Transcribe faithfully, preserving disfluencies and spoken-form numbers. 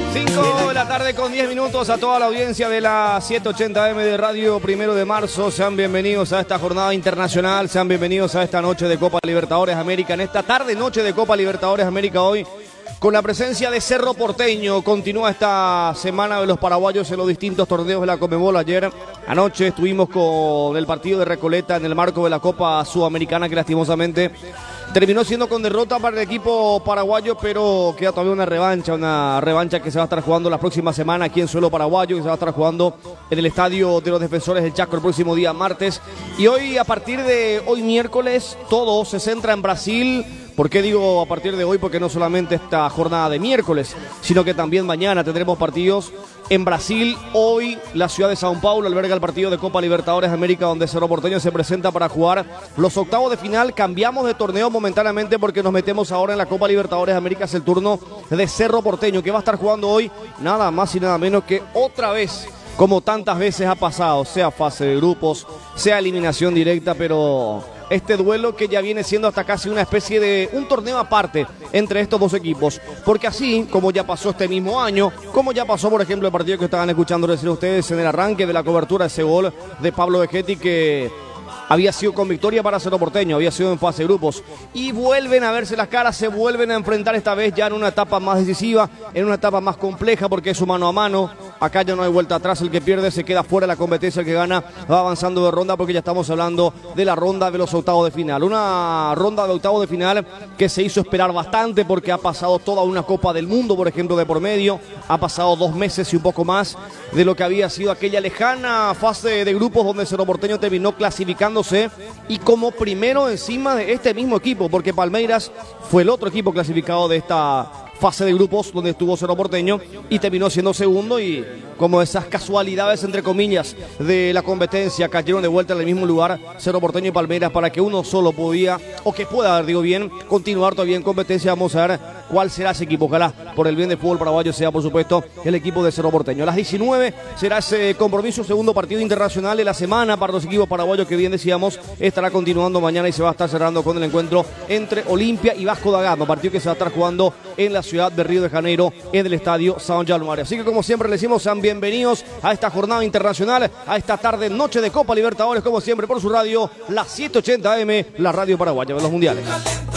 cinco de la tarde con diez minutos a toda la audiencia de la setecientos ochenta eme de Radio Primero de Marzo. Sean bienvenidos a esta jornada internacional, sean bienvenidos a esta noche de Copa Libertadores América, en esta tarde noche de Copa Libertadores América hoy, con la presencia de Cerro Porteño. Continúa esta semana de los paraguayos en los distintos torneos de la Conmebol. Ayer anoche estuvimos con el partido de Recoleta en el marco de la Copa Sudamericana, que lastimosamente terminó siendo con derrota para el equipo paraguayo, pero queda todavía una revancha, una revancha que se va a estar jugando la próxima semana aquí en suelo paraguayo, que se va a estar jugando en el Estadio de los Defensores del Chaco el próximo día martes. Y hoy, a partir de hoy miércoles, todo se centra en Brasil. ¿Por qué digo a partir de hoy? Porque no solamente esta jornada de miércoles, sino que también mañana tendremos partidos en Brasil. Hoy la ciudad de São Paulo alberga el partido de Copa Libertadores América, donde Cerro Porteño se presenta para jugar los octavos de final. Cambiamos de torneo momentáneamente porque nos metemos ahora en la Copa Libertadores América. Es el turno de Cerro Porteño, que va a estar jugando hoy nada más y nada menos que otra vez, como tantas veces ha pasado, sea fase de grupos, sea eliminación directa, pero este duelo que ya viene siendo hasta casi una especie de un torneo aparte entre estos dos equipos, porque así como ya pasó este mismo año, como ya pasó por ejemplo el partido que estaban escuchando decir ustedes en el arranque de la cobertura, ese gol de Pablo Vegetti que había sido con victoria para Cerro Porteño, había sido en fase de grupos, y vuelven a verse las caras, se vuelven a enfrentar esta vez ya en una etapa más decisiva, en una etapa más compleja, porque es un mano a mano. Acá ya no hay vuelta atrás, el que pierde se queda fuera de la competencia, el que gana va avanzando de ronda, porque ya estamos hablando de la ronda de los octavos de final. Una ronda de octavos de final que se hizo esperar bastante, porque ha pasado toda una Copa del Mundo, por ejemplo, de por medio, ha pasado dos meses y un poco más de lo que había sido aquella lejana fase de grupos donde Cerro Porteño terminó clasificándose y como primero encima de este mismo equipo, porque Palmeiras fue el otro equipo clasificado de esta fase de grupos donde estuvo Cerro Porteño y terminó siendo segundo, y como esas casualidades entre comillas de la competencia cayeron de vuelta en el mismo lugar Cerro Porteño y Palmeiras, para que uno solo podía, o que pueda, digo bien, continuar todavía en competencia. Vamos a ver cuál será ese equipo. Ojalá por el bien del fútbol paraguayo sea por supuesto el equipo de Cerro Porteño. A las diecinueve será ese compromiso, segundo partido internacional de la semana para los equipos paraguayos, que bien decíamos estará continuando mañana y se va a estar cerrando con el encuentro entre Olimpia y Vasco da Gama, partido que se va a estar jugando en la ciudad de Río de Janeiro, en el estadio São Januário. Así que como siempre les decimos, sean bienvenidos a esta jornada internacional, a esta tarde noche de Copa Libertadores, como siempre por su radio, la setecientos ochenta eme, la radio paraguaya de los mundiales.